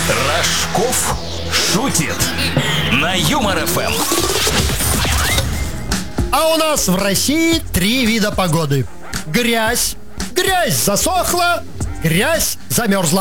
Рожков шутит на Юмор ФМ. А у нас в России 3 вида погоды. Грязь засохла, грязь замерзла.